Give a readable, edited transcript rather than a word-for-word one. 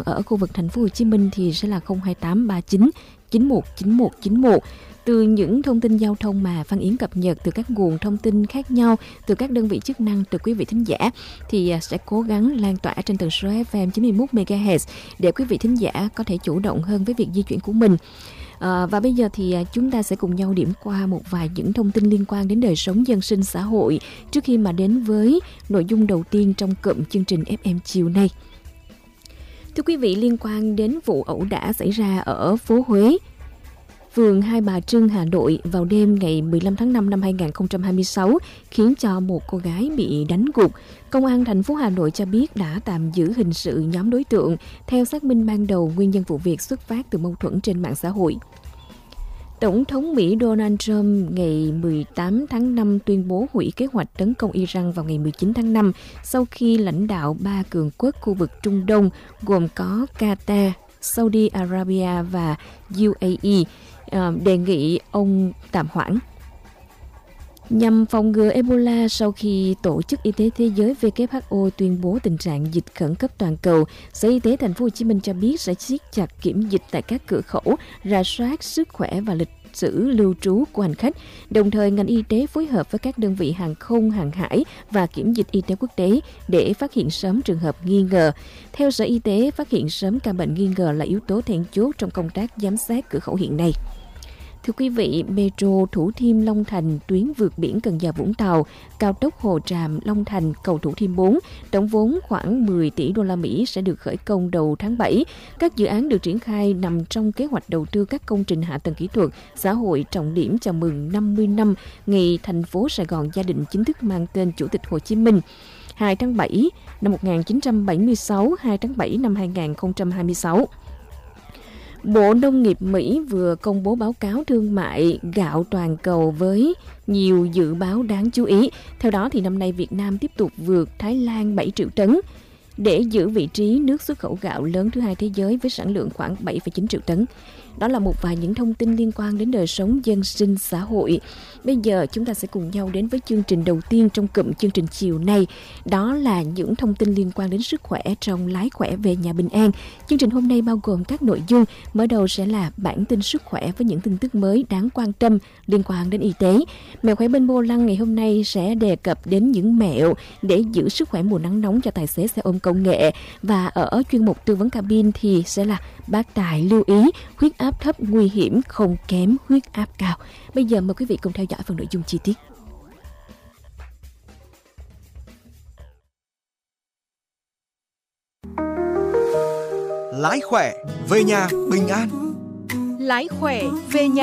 ở khu vực thành phố Hồ Chí Minh thì sẽ là 02839 919191. Từ những thông tin giao thông mà Phan Yến cập nhật từ các nguồn thông tin khác nhau, từ các đơn vị chức năng, từ quý vị thính giả, thì sẽ cố gắng lan tỏa trên tần số FM 91 MHz để quý vị thính giả có thể chủ động hơn với việc di chuyển của mình. Và bây giờ thì chúng ta sẽ cùng nhau điểm qua một vài những thông tin liên quan đến đời sống dân sinh xã hội trước khi mà đến với nội dung đầu tiên trong cụm chương trình FM chiều nay. Thưa quý vị, liên quan đến vụ ẩu đả xảy ra ở phố Huế, phường Hai Bà Trưng, Hà Nội vào đêm ngày 15 tháng 5 năm 2026 khiến cho một cô gái bị đánh gục. Công an thành phố Hà Nội cho biết đã tạm giữ hình sự nhóm đối tượng. Theo xác minh ban đầu, nguyên nhân vụ việc xuất phát từ mâu thuẫn trên mạng xã hội. Tổng thống Mỹ Donald Trump ngày 18 tháng 5 tuyên bố hủy kế hoạch tấn công Iran vào ngày 19 tháng 5 sau khi lãnh đạo 3 cường quốc khu vực Trung Đông gồm có Qatar, Saudi Arabia và UAE đề nghị ông tạm hoãn. Nhằm phòng ngừa Ebola sau khi Tổ chức Y tế Thế giới WHO tuyên bố tình trạng dịch khẩn cấp toàn cầu, Sở Y tế Thành phố Hồ Chí Minh cho biết sẽ siết chặt kiểm dịch tại các cửa khẩu, rà soát sức khỏe và lịch sử lưu trú của hành khách. Đồng thời, ngành y tế phối hợp với các đơn vị hàng không, hàng hải và kiểm dịch y tế quốc tế để phát hiện sớm trường hợp nghi ngờ. Theo Sở Y tế, phát hiện sớm ca bệnh nghi ngờ là yếu tố then chốt trong công tác giám sát cửa khẩu hiện nay. Thưa quý vị, Metro Thủ Thiêm Long Thành, tuyến vượt biển Cần Giờ Vũng Tàu, cao tốc Hồ Tràm Long Thành, cầu Thủ Thiêm 4, tổng vốn khoảng 10 tỷ đô la Mỹ sẽ được khởi công đầu tháng 7. Các dự án được triển khai nằm trong kế hoạch đầu tư các công trình hạ tầng kỹ thuật, xã hội trọng điểm chào mừng 50 năm ngày thành phố Sài Gòn gia định chính thức mang tên Chủ tịch Hồ Chí Minh. 2 tháng 7 năm 1976, 2 tháng 7 năm 2026. Bộ Nông nghiệp Mỹ vừa công bố báo cáo thương mại gạo toàn cầu với nhiều dự báo đáng chú ý. Theo đó, thì năm nay Việt Nam tiếp tục vượt Thái Lan 7 triệu tấn để giữ vị trí nước xuất khẩu gạo lớn thứ hai thế giới với sản lượng khoảng 7,9 triệu tấn. Đó là một vài những thông tin liên quan đến đời sống dân sinh xã hội. Bây giờ chúng ta sẽ cùng nhau đến với chương trình đầu tiên trong cụm chương trình chiều nay. Đó là những thông tin liên quan đến sức khỏe trong Lái Khỏe Về Nhà Bình An. Chương trình hôm nay bao gồm các nội dung. Mở đầu sẽ là bản tin sức khỏe với những tin tức mới đáng quan tâm liên quan đến y tế. Mẹo khỏe bên vô lăng ngày hôm nay sẽ đề cập đến những mẹo để giữ sức khỏe mùa nắng nóng cho tài xế xe ôm công nghệ. Và ở chuyên mục tư vấn cabin thì sẽ là bác Tài lưu ý huyết áp thấp nguy hiểm không kém huyết áp cao. Bây giờ mời quý vị cùng theo dõi phần nội dung chi tiết. Lái khỏe về nhà bình an. Lái khỏe về nhà.